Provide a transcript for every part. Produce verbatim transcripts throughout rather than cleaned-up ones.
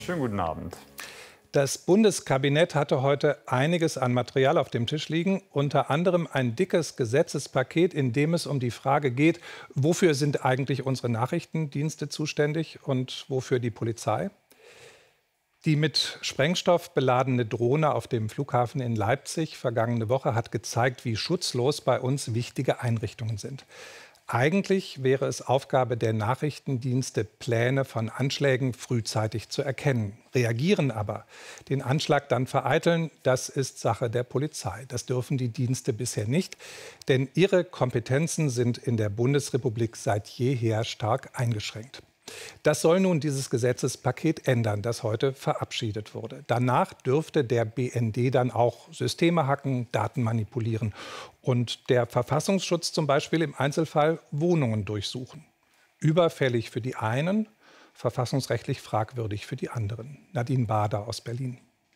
Schönen guten Abend. Das Bundeskabinett hatte heute einiges an Material auf dem Tisch liegen, unter anderem ein dickes Gesetzespaket, in dem es um die Frage geht, wofür sind eigentlich unsere Nachrichtendienste zuständig und wofür die Polizei? Die mit Sprengstoff beladene Drohne auf dem Flughafen in Leipzig vergangene Woche hat gezeigt, wie schutzlos bei uns wichtige Einrichtungen sind. Eigentlich wäre es Aufgabe der Nachrichtendienste, Pläne von Anschlägen frühzeitig zu erkennen. Reagieren aber, den Anschlag dann vereiteln, das ist Sache der Polizei. Das dürfen die Dienste bisher nicht, denn ihre Kompetenzen sind in der Bundesrepublik seit jeher stark eingeschränkt. Das soll nun dieses Gesetzespaket ändern, das heute verabschiedet wurde. Danach dürfte der B N D dann auch Systeme hacken, Daten manipulieren und der Verfassungsschutz zum Beispiel im Einzelfall Wohnungen durchsuchen. Überfällig für die einen, verfassungsrechtlich fragwürdig für die anderen. Nadine Bader aus Berlin.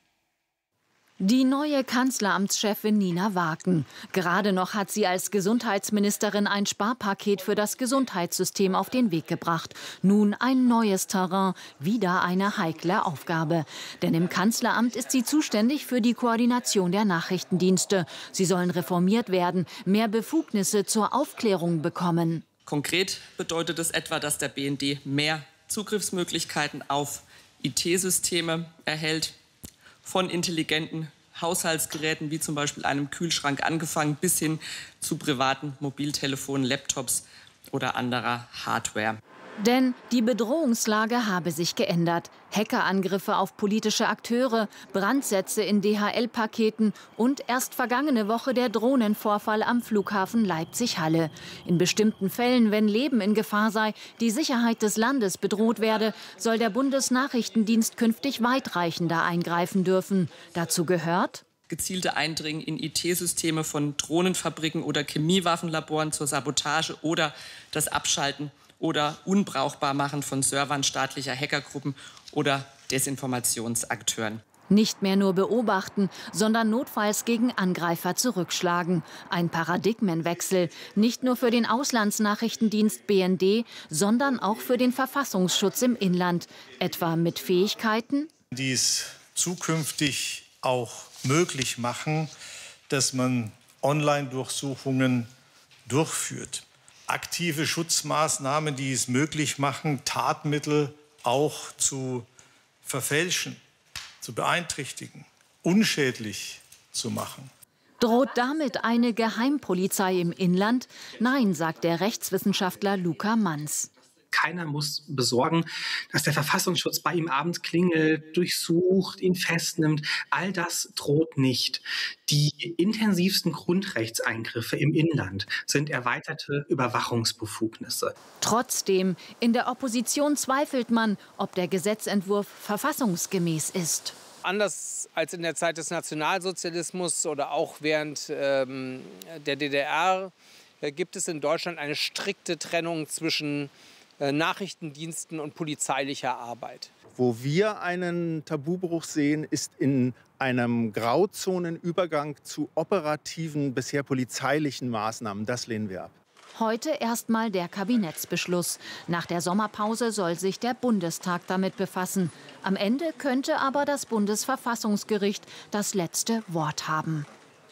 Die neue Kanzleramtschefin Nina Warken. Gerade noch hat sie als Gesundheitsministerin ein Sparpaket für das Gesundheitssystem auf den Weg gebracht. Nun ein neues Terrain, wieder eine heikle Aufgabe. Denn im Kanzleramt ist sie zuständig für die Koordination der Nachrichtendienste. Sie sollen reformiert werden, mehr Befugnisse zur Aufklärung bekommen. Konkret bedeutet es etwa, dass der B N D mehr Zugriffsmöglichkeiten auf I T-Systeme erhält, von intelligenten Haushaltsgeräten wie zum Beispiel einem Kühlschrank angefangen bis hin zu privaten Mobiltelefonen, Laptops oder anderer Hardware. Denn die Bedrohungslage habe sich geändert. Hackerangriffe auf politische Akteure, Brandsätze in D H L-Paketen und erst vergangene Woche der Drohnenvorfall am Flughafen Leipzig-Halle. In bestimmten Fällen, wenn Leben in Gefahr sei, die Sicherheit des Landes bedroht werde, soll der Bundesnachrichtendienst künftig weitreichender eingreifen dürfen. Dazu gehört gezielte Eindringen in I T-Systeme von Drohnenfabriken oder Chemiewaffenlaboren zur Sabotage oder das Abschalten oder unbrauchbar machen von Servern staatlicher Hackergruppen oder Desinformationsakteuren. Nicht mehr nur beobachten, sondern notfalls gegen Angreifer zurückschlagen. Ein Paradigmenwechsel, nicht nur für den Auslandsnachrichtendienst B N D, sondern auch für den Verfassungsschutz im Inland. Etwa mit Fähigkeiten, die es zukünftig auch möglich machen, dass man Online-Durchsuchungen durchführt. Aktive Schutzmaßnahmen, die es möglich machen, Tatmittel auch zu verfälschen, zu beeinträchtigen, unschädlich zu machen. Droht damit eine Geheimpolizei im Inland? Nein, sagt der Rechtswissenschaftler Luca Manz. Keiner muss besorgen, dass der Verfassungsschutz bei ihm abends klingelt, durchsucht, ihn festnimmt. All das droht nicht. Die intensivsten Grundrechtseingriffe im Inland sind erweiterte Überwachungsbefugnisse. Trotzdem, in der Opposition zweifelt man, ob der Gesetzentwurf verfassungsgemäß ist. Anders als in der Zeit des Nationalsozialismus oder auch während ähm, der D D R äh, gibt es in Deutschland eine strikte Trennung zwischen Nachrichtendiensten und polizeilicher Arbeit. Wo wir einen Tabubruch sehen, ist in einem Grauzonenübergang zu operativen, bisher polizeilichen Maßnahmen. Das lehnen wir ab. Heute erstmal der Kabinettsbeschluss. Nach der Sommerpause soll sich der Bundestag damit befassen. Am Ende könnte aber das Bundesverfassungsgericht das letzte Wort haben.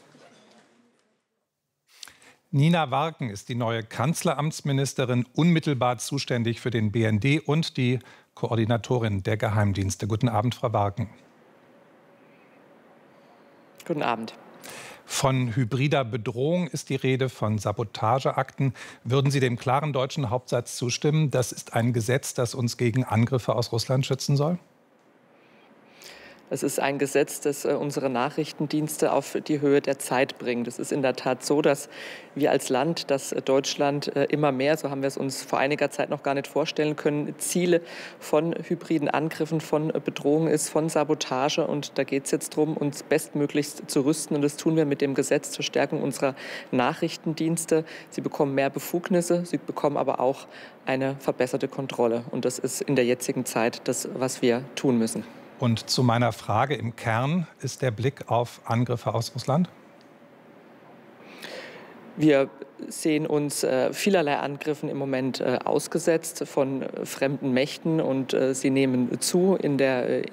Nina Warken ist die neue Kanzleramtsministerin, unmittelbar zuständig für den B N D und die Koordinatorin der Geheimdienste. Guten Abend, Frau Warken. Guten Abend. Von hybrider Bedrohung ist die Rede, von Sabotageakten. Würden Sie dem klaren deutschen Hauptsatz zustimmen, das ist ein Gesetz, das uns gegen Angriffe aus Russland schützen soll? Es ist ein Gesetz, das unsere Nachrichtendienste auf die Höhe der Zeit bringt. Es ist in der Tat so, dass wir als Land, dass Deutschland immer mehr, so haben wir es uns vor einiger Zeit noch gar nicht vorstellen können, Ziele von hybriden Angriffen, von Bedrohung ist, von Sabotage. Und da geht es jetzt darum, uns bestmöglichst zu rüsten. Und das tun wir mit dem Gesetz zur Stärkung unserer Nachrichtendienste. Sie bekommen mehr Befugnisse, sie bekommen aber auch eine verbesserte Kontrolle. Und das ist in der jetzigen Zeit das, was wir tun müssen. Und zu meiner Frage im Kern ist der Blick auf Angriffe aus Russland? Wir sehen uns äh, vielerlei Angriffen im Moment äh, ausgesetzt von äh, fremden Mächten und äh, sie nehmen zu in der